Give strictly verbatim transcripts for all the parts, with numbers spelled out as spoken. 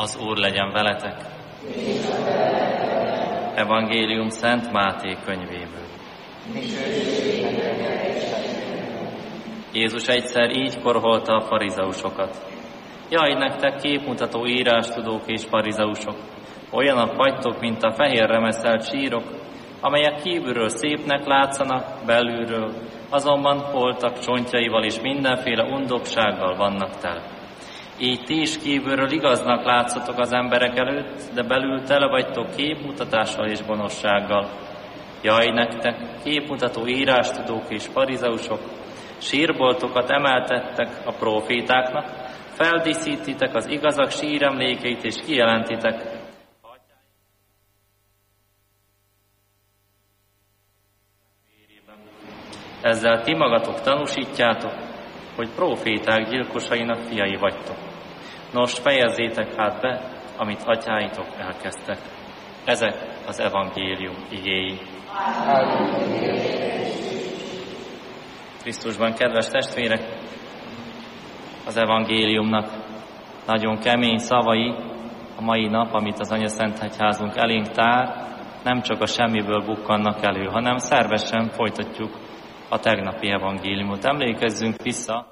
Az Úr legyen veletek. Evangélium Szent Máté könyvéből. Jézus egyszer így korholta a farizeusokat. Jaj, nektek képmutató írástudók és farizeusok! Olyanok vagytok, mint a fehér remeszelt sírok, amelyek kívülről szépnek látszanak, belülről azonban holtak csontjaival és mindenféle undoksággal vannak tele. Így ti is kívülről igaznak látszatok az emberek előtt, de belül tele vagytok képmutatással és gonoszsággal. Jaj nektek, képmutató írástudók és farizeusok! Sírboltokat emeltettek a prófétáknak, feldíszítitek az igazak síremlékeit és kijelentitek, ezzel ti magatok tanúsítjátok, hogy próféták gyilkosainak fiai vagytok. Nos, fejezzétek hát be, amit atyáitok elkezdtek. Ezek az evangélium igéi. Krisztusban, kedves testvérek, az evangéliumnak nagyon kemény szavai a mai nap, amit az Anyaszentegyházunk elénk tár, nem csak a semmiből bukkannak elő, hanem szervesen folytatjuk a tegnapi evangéliumot. Emlékezzünk vissza,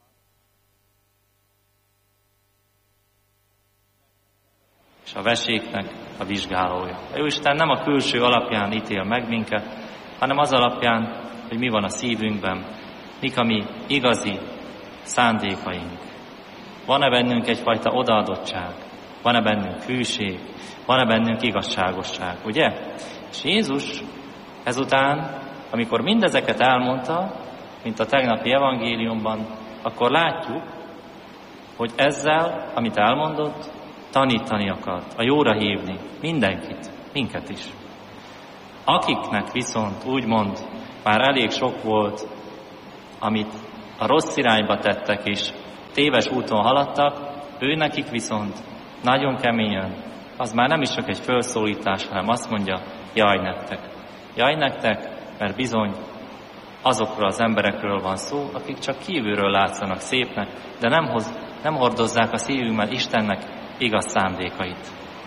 és a veséknek a vizsgálója. A Jóisten nem a külső alapján ítél meg minket, hanem az alapján, hogy mi van a szívünkben, mik a mi igazi szándékaink. Van-e bennünk egyfajta odaadottság? Van-e bennünk hűség? Van-e bennünk igazságosság? Ugye? És Jézus ezután, amikor mindezeket elmondta, mint a tegnapi evangéliumban, akkor látjuk, hogy ezzel, amit elmondott, tanítani akart, a jóra hívni mindenkit, minket is. Akiknek viszont úgymond már elég sok volt, amit a rossz irányba tettek és téves úton haladtak, ő nekik viszont nagyon keményen, az már nem is csak egy felszólítás, hanem azt mondja, jaj nektek. Jaj nektek, mert bizony azokról az emberekről van szó, akik csak kívülről látszanak szépnek, de nem, hoz, nem hordozzák a szívükben Istennek igaz szándékait.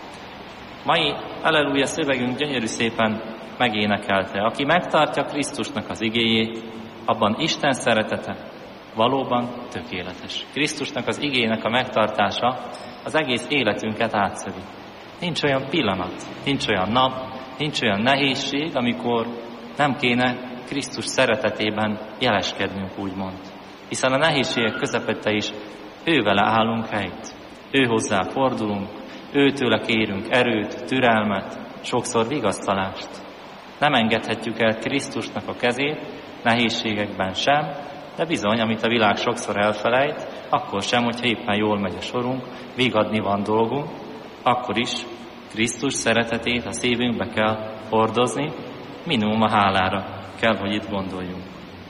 Mai Alleluja szövegünk gyönyörű szépen megénekelte. Aki megtartja Krisztusnak az igéjét, abban Isten szeretete valóban tökéletes. Krisztusnak az igének a megtartása az egész életünket átszövi. Nincs olyan pillanat, nincs olyan nap, nincs olyan nehézség, amikor nem kéne Krisztus szeretetében jeleskednünk, úgymond. Hiszen a nehézségek közepette is ővele állunk helyt. Ő hozzá fordulunk, őtőle kérünk erőt, türelmet, sokszor vigasztalást. Nem engedhetjük el Krisztusnak a kezét, nehézségekben sem, de bizony, amit a világ sokszor elfelejt, akkor sem, hogyha éppen jól megy a sorunk, vigadni van dolgunk, akkor is Krisztus szeretetét a szívünkbe kell hordozni, minimum a hálára kell, hogy itt gondoljunk.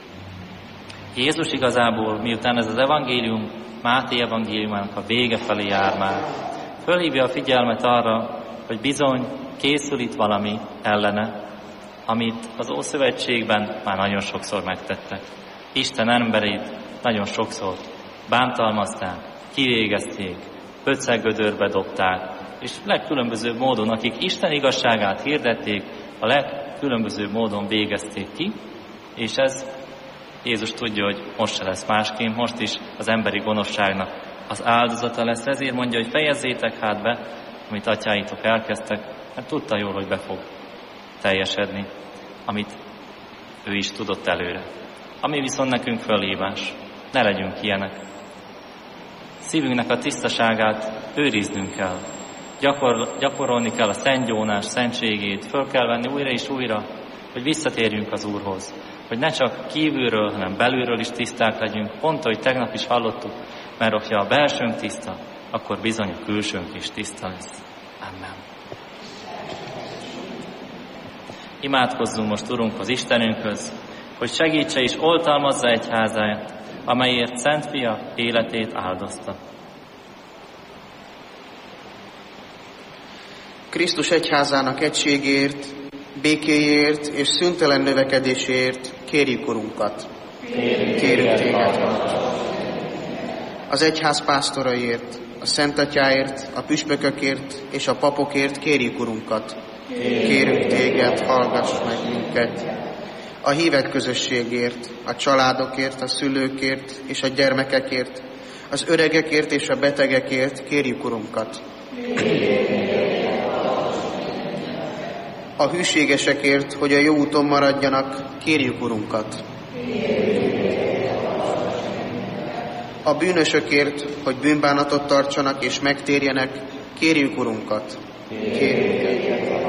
Jézus igazából, miután ez az evangélium, Máté evangéliumának a vége felé jár már, fölhívja a figyelmet arra, hogy bizony készül itt valami ellene, amit az Ószövetségben már nagyon sokszor megtettek. Isten embereit nagyon sokszor bántalmazták, kivégezték, pöccegödörbe dobták, és legkülönbözőbb módon, akik Isten igazságát hirdették, a legkülönbözőbb módon végezték ki, és ez Jézus tudja, hogy most se lesz másként, most is az emberi gonoszságnak az áldozata lesz, ezért mondja, hogy fejezzétek hát be, amit atyáitok elkezdtek, mert tudta jól, hogy be fog teljesedni, amit ő is tudott előre. Ami viszont nekünk fölhívás, ne legyünk ilyenek. Szívünknek a tisztaságát őriznünk kell. Gyakor, gyakorolni kell a szentgyónás szentségét, föl kell venni újra és újra, hogy visszatérjünk az Úrhoz. Hogy ne csak kívülről, hanem belülről is tiszták legyünk, pont ahogy tegnap is hallottuk, mert hogyha a belsőnk tiszta, akkor bizony a külsőnk is tiszta lesz. Amen. Imádkozzunk most Urunkhoz, Istenünkhöz, hogy segítse és oltalmazza egyházát, amelyért Szent Fia életét áldozta. Krisztus egyházának egységért, békéért és szüntelen növekedésért kérjük Urunkat. Kérjük Téged. az egyház pásztoraiért, a Szentatyáért, a püspökökért és a papokért kérjük, Urunkat. Kérünk téged, hallgass meg minket. A hívek közösségért, a családokért, a szülőkért és a gyermekekért, az öregekért és a betegekért kérjük, Urunkat. A hűségesekért, hogy a jó úton maradjanak, kérjük, Urunkat. A bűnösökért, hogy bűnbánatot tartsanak és megtérjenek, kérjük, Urunkat. Kérjük.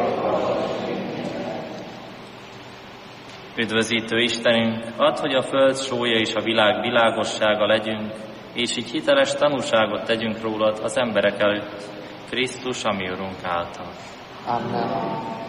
Üdvözítő Istenünk, add, hogy a föld sója és a világ világossága legyünk, és így hiteles tanúságot tegyünk rólad az emberek előtt, Krisztus, a mi Urunk által. Amen.